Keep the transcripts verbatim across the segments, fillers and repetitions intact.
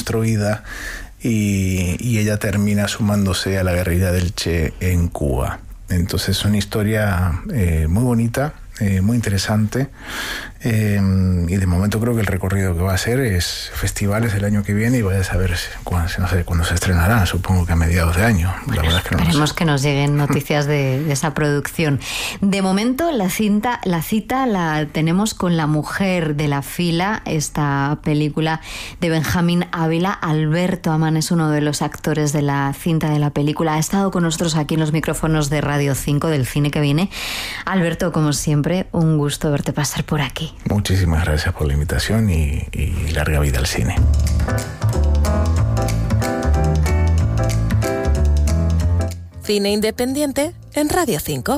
reconstruida y, y ella termina sumándose a la guerrilla del Che en Cuba. Entonces es una historia eh, muy bonita, eh, muy interesante, eh, y de momento creo que el recorrido que va a hacer es festivales el año que viene y vaya a saber cuándo, no sé cuándo se estrenará, supongo que a mediados de año. Bueno, la verdad es que no esperemos sé. que nos lleguen noticias de, de esa producción. De momento la cinta, la cita la tenemos con La mujer de la fila, esta película de Benjamín Ávila. Alberto Amán es uno de los actores de la cinta de la película. Ha estado con nosotros aquí en los micrófonos de Radio cinco del Cine que Viene. Alberto, como siempre, un gusto verte pasar por aquí. Muchísimas gracias por la invitación y, y larga vida al cine. Cine independiente en Radio cinco.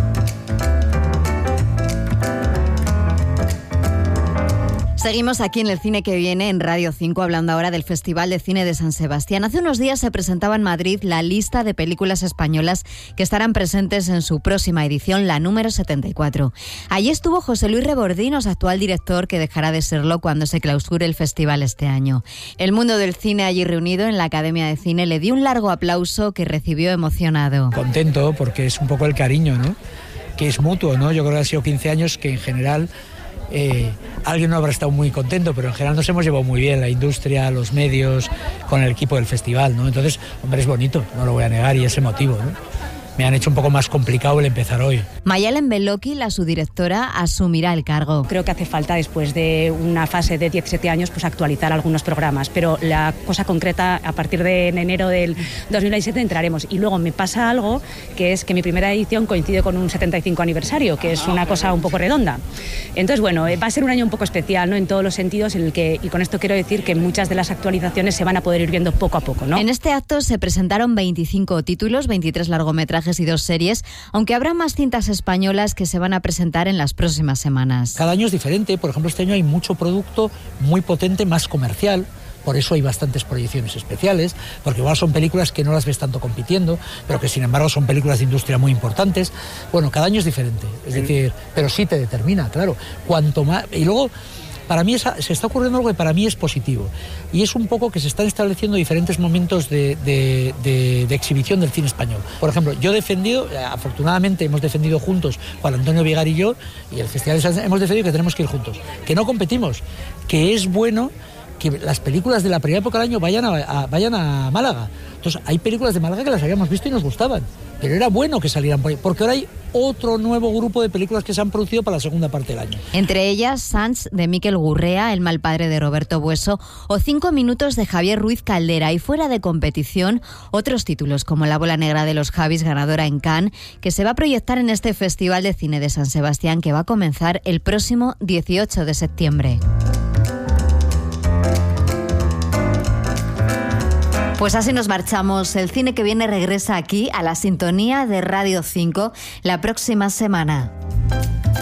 Seguimos aquí en el Cine que Viene en Radio cinco, hablando ahora del Festival de Cine de San Sebastián. Hace unos días se presentaba en Madrid la lista de películas españolas que estarán presentes en su próxima edición, la número setenta y cuatro. Allí estuvo José Luis Rebordinos, actual director, que dejará de serlo cuando se clausure el festival este año. El mundo del cine allí reunido en la Academia de Cine le dio un largo aplauso que recibió emocionado. Contento porque es un poco el cariño, ¿no?, que es mutuo, ¿no? Yo creo que han sido quince años que en general... Eh, alguien no habrá estado muy contento, pero en general nos hemos llevado muy bien, la industria, los medios, con el equipo del festival, ¿no? Entonces, hombre, es bonito, no lo voy a negar, y es emotivo, ¿no? Me han hecho un poco más complicado el empezar hoy. Mayalen Beloki, la subdirectora, asumirá el cargo. Creo que hace falta, después de una fase de diecisiete años, pues actualizar algunos programas, pero la cosa concreta, a partir de enero del dos mil veintisiete entraremos. Y luego me pasa algo, que es que mi primera edición coincide con un setenta y cinco aniversario, que es una cosa un poco redonda. Entonces, bueno, va a ser un año un poco especial, ¿no?, en todos los sentidos, en el que, y con esto quiero decir que muchas de las actualizaciones se van a poder ir viendo poco a poco, ¿no? En este acto se presentaron veinticinco títulos, veintitrés largometrajes y dos series, aunque habrá más cintas españolas que se van a presentar en las próximas semanas. Cada año es diferente, por ejemplo, este año hay mucho producto muy potente, más comercial. Por eso hay bastantes proyecciones especiales, porque igual son películas que no las ves tanto compitiendo, pero que sin embargo son películas de industria muy importantes. Bueno, cada año es diferente, es decir, pero sí te determina, claro. Cuanto más... Y luego, para mí esa, se está ocurriendo algo que para mí es positivo, y es un poco que se están estableciendo diferentes momentos de, de, de, de exhibición del cine español. Por ejemplo, yo he defendido, afortunadamente hemos defendido juntos, Juan Antonio Vigar y yo, y el Festival de San Sebastián, hemos defendido que tenemos que ir juntos, que no competimos, que es bueno que las películas de la primera época del año vayan a, a, vayan a Málaga. Entonces, hay películas de Málaga que las habíamos visto y nos gustaban, pero era bueno que salieran por ahí, porque ahora hay otro nuevo grupo de películas que se han producido para la segunda parte del año. Entre ellas, Sans, de Miquel Gurrea, El mal padre de Roberto Bueso, o Cinco minutos de Javier Ruiz Caldera. Y fuera de competición, otros títulos como La bola negra de los Javis, ganadora en Cannes, que se va a proyectar en este Festival de Cine de San Sebastián, que va a comenzar el próximo dieciocho de septiembre. Pues así nos marchamos. El Cine que Viene regresa aquí a la sintonía de Radio cinco la próxima semana.